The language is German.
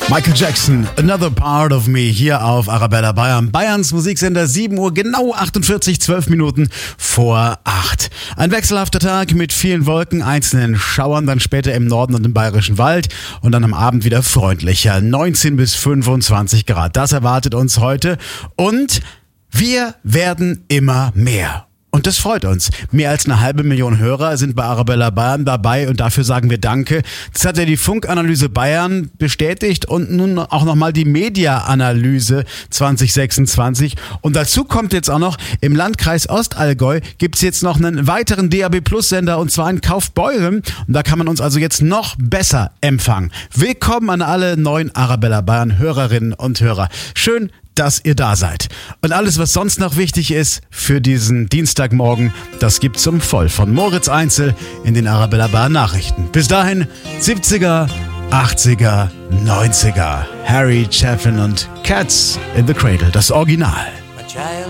Michael Jackson, Another Part of Me, hier auf Arabella Bayern. Bayerns Musiksender, 7 Uhr, genau 48, 12 Minuten vor 8. Ein wechselhafter Tag mit vielen Wolken, einzelnen Schauern, dann später im Norden und im Bayerischen Wald und dann am Abend wieder freundlicher. 19 bis 25 Grad, das erwartet uns heute und wir werden immer mehr. Und das freut uns. Mehr als 500.000 Hörer sind bei Arabella Bayern dabei und dafür sagen wir Danke. Das hat ja die Funkanalyse Bayern bestätigt und nun auch nochmal die Media-Analyse 2026. Und dazu kommt jetzt auch noch, im Landkreis Ostallgäu gibt's jetzt noch einen weiteren DAB-Plus-Sender und zwar in Kaufbeuren. Und da kann man uns also jetzt noch besser empfangen. Willkommen an alle neuen Arabella Bayern Hörerinnen und Hörer. Schön, dass ihr da seid. Und alles, was sonst noch wichtig ist für diesen Dienstagmorgen, das gibt's zum Voll von Moritz Einzel in den Arabella Bayern Nachrichten. Bis dahin 70er, 80er, 90er. Harry Chapin und Cats in the Cradle, das Original.